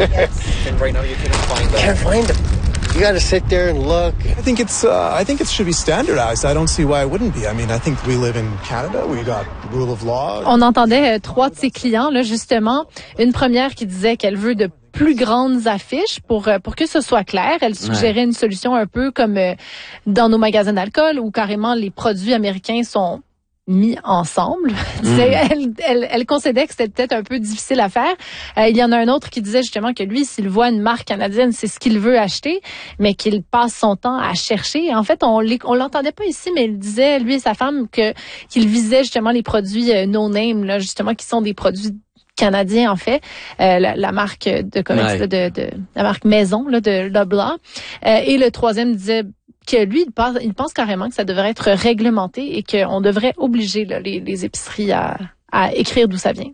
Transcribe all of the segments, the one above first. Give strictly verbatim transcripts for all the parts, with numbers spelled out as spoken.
And right now you couldn't find them. Can't find them. You got to sit there and look. I think it's. Uh, I think it should be standardized. I don't see why it wouldn't be. I mean, I think we live in Canada. We got rule of law. On entendait euh, trois de ses clients là justement. Une première qui disait qu'elle veut de plus grandes affiches pour euh, pour que ce soit clair. Elle suggérait ouais. une solution un peu comme euh, dans nos magasins d'alcool où carrément les produits américains sont mis ensemble. Mmh. elle, elle, elle concédait que c'était peut-être un peu difficile à faire. Euh, il y en a un autre qui disait justement que lui, s'il voit une marque canadienne, c'est ce qu'il veut acheter, mais qu'il passe son temps à chercher. En fait, on on l'entendait pas ici, mais il disait, lui et sa femme, que qu'il visait justement les produits euh, no-name, là, justement, qui sont des produits canadiens en fait, euh, la, la marque de commerce, ouais. de, de la marque maison là, de Loblaw. Euh, et le troisième disait que lui, il pense, il pense carrément que ça devrait être réglementé et qu'on devrait obliger là, les, les épiceries à, à écrire d'où ça vient.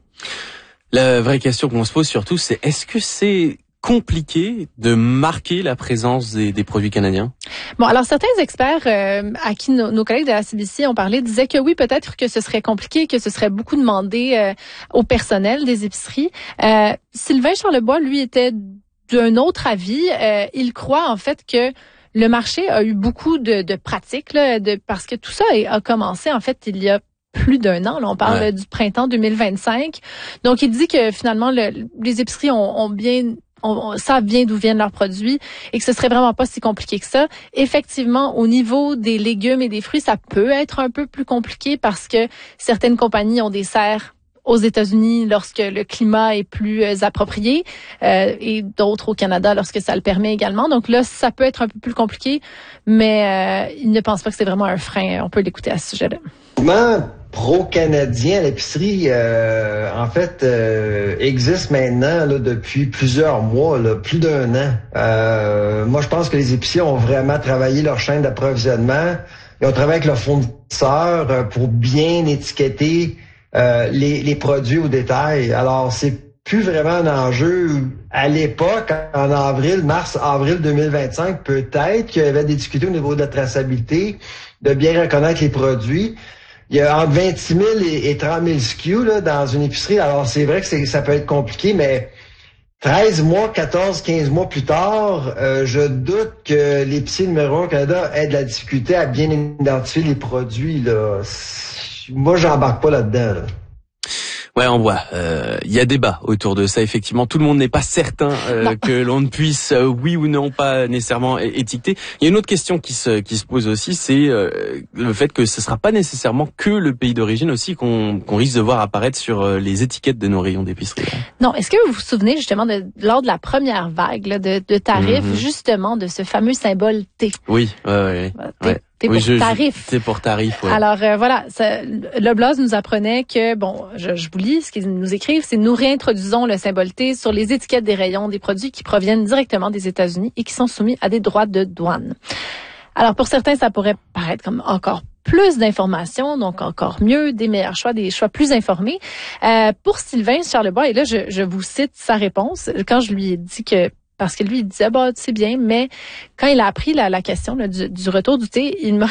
La vraie question qu'on se pose surtout, c'est est-ce que c'est compliqué de marquer la présence des, des produits canadiens? Bon, alors certains experts euh, à qui no, nos collègues de la C B C ont parlé disaient que oui, peut-être que ce serait compliqué, que ce serait beaucoup demandé euh, au personnel des épiceries. Euh, Sylvain Charlebois, lui, était d'un autre avis. Euh, il croit en fait que le marché a eu beaucoup de, de pratiques là, de, parce que tout ça a commencé en fait il y a plus d'un an. Là, on parle ouais. du printemps deux mille vingt-cinq. Donc, il dit que finalement, le, les épiceries ont, ont bien... On, on savent bien d'où viennent leurs produits et que ce serait vraiment pas si compliqué que ça. Effectivement, au niveau des légumes et des fruits, ça peut être un peu plus compliqué parce que certaines compagnies ont des serres aux États-Unis lorsque le climat est plus euh, approprié euh, et d'autres au Canada lorsque ça le permet également. Donc là, ça peut être un peu plus compliqué, mais euh, il ne pense pas que c'est vraiment un frein. On peut l'écouter à ce sujet-là. Mouvement pro-canadien à l'épicerie, euh, en fait, euh, existe maintenant là, depuis plusieurs mois, là, plus d'un an. Euh, moi, je pense que les épiciers ont vraiment travaillé leur chaîne d'approvisionnement. Ils ont travaillé avec leurs fournisseurs pour bien étiqueter Euh, les, les produits au détail. Alors, c'est plus vraiment un enjeu. À l'époque, en avril, mars, avril deux mille vingt-cinq, peut-être qu'il y avait des difficultés au niveau de la traçabilité, de bien reconnaître les produits. Il y a entre vingt-six mille et, et trente mille S K U là, dans une épicerie. Alors, c'est vrai que c'est, ça peut être compliqué, mais treize mois, quatorze, quinze mois plus tard, euh, je doute que l'épicier numéro un au Canada ait de la difficulté à bien identifier les produits, là. Moi, j'embarque pas là-dedans, là. Ouais, on voit. Il euh, y a débat autour de ça. Effectivement, tout le monde n'est pas certain euh, que l'on ne puisse, euh, oui ou non, pas nécessairement étiqueter. Il y a une autre question qui se qui se pose aussi, c'est euh, le fait que ce sera pas nécessairement que le pays d'origine aussi qu'on qu'on risque de voir apparaître sur euh, les étiquettes de nos rayons d'épicerie. Non, est-ce que vous vous souvenez justement de lors de la première vague là, de, de tarifs, mm-hmm. justement de ce fameux symbole T? Oui, ouais, ouais. T. ouais. T'es oui, pour je, tarif. C'est pour tarif, ouais. Alors euh, voilà, ça, Loblaw nous apprenait que, bon, je, je vous lis ce qu'ils nous écrivent, c'est nous réintroduisons le symbole T sur les étiquettes des rayons des produits qui proviennent directement des États-Unis et qui sont soumis à des droits de douane. Alors pour certains, ça pourrait paraître comme encore plus d'informations, donc encore mieux, des meilleurs choix, des choix plus informés. Euh, pour Sylvain Charlebois, et là je, je vous cite sa réponse, quand je lui ai dit que parce que lui, il disait, bah, c'est bien, mais quand il a appris la, la question là, du, du retour du thé, il m'a,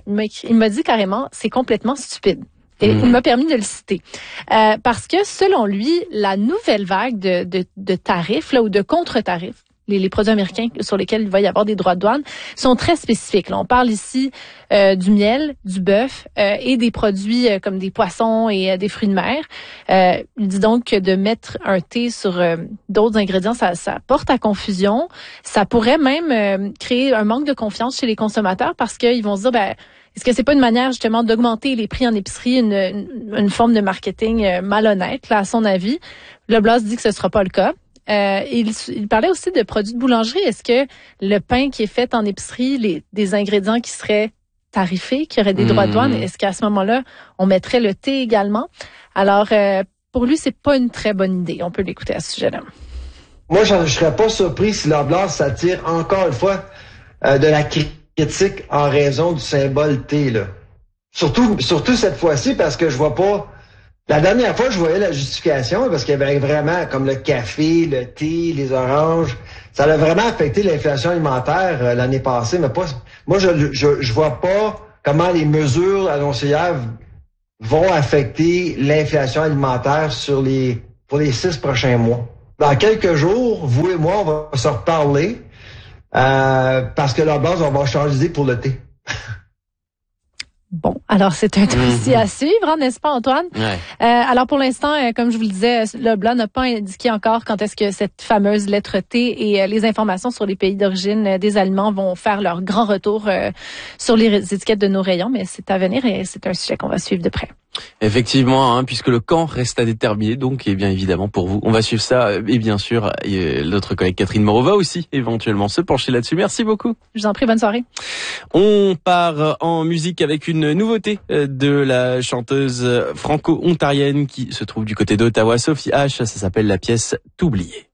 il m'a dit carrément, c'est complètement stupide. Et mmh. il m'a permis de le citer. Euh, parce que, selon lui, la nouvelle vague de, de, de tarifs, là, ou de contre-tarifs, les, les produits américains sur lesquels il va y avoir des droits de douane, sont très spécifiques. Là, on parle ici euh, du miel, du bœuf euh, et des produits euh, comme des poissons et euh, des fruits de mer. Euh, il dit donc que de mettre un thé sur euh, d'autres ingrédients, ça, ça porte à confusion. Ça pourrait même euh, créer un manque de confiance chez les consommateurs parce qu'ils vont se dire, ben, est-ce que c'est pas une manière justement d'augmenter les prix en épicerie, une, une, une forme de marketing euh, malhonnête, là, à son avis? Loblaw dit que ce sera pas le cas. Euh, il, il parlait aussi de produits de boulangerie. Est-ce que le pain qui est fait en épicerie, les, des ingrédients qui seraient tarifés, qui auraient des mmh. droits de douane, est-ce qu'à ce moment-là, on mettrait le thé également? Alors, euh, pour lui, c'est pas une très bonne idée. On peut l'écouter à ce sujet-là. Moi, je ne serais pas surpris si Loblaw s'attire encore une fois euh, de la critique en raison du symbole T, là. Surtout, surtout cette fois-ci, parce que je vois pas... La dernière fois, je voyais la justification parce qu'il y avait vraiment comme le café, le thé, les oranges. Ça a vraiment affecté l'inflation alimentaire euh, l'année passée, mais pas. Moi, je, je je vois pas comment les mesures annoncées hier vont affecter l'inflation alimentaire sur les pour les six prochains mois. dans quelques jours, vous et moi, on va se reparler euh, parce que la base, on va changer d'idée pour l'été. Bon, alors c'est un dossier Mhm. à suivre, hein, n'est-ce pas, Antoine? Ouais. Euh, alors pour l'instant, euh, comme je vous le disais, le Blanc n'a pas indiqué encore quand est-ce que cette fameuse lettre T et euh, les informations sur les pays d'origine euh, des aliments vont faire leur grand retour euh, sur les étiquettes de nos rayons, mais c'est à venir et c'est un sujet qu'on va suivre de près. Effectivement, hein, puisque le camp reste à déterminer, donc et bien évidemment pour vous, on va suivre ça et bien sûr et notre collègue Catherine Moreau va aussi éventuellement se pencher là-dessus. Merci beaucoup. Je vous en prie, bonne soirée. On part en musique avec une nouveauté de la chanteuse franco-ontarienne qui se trouve du côté d'Ottawa, Sophie H. Ça s'appelle la pièce T'oublier.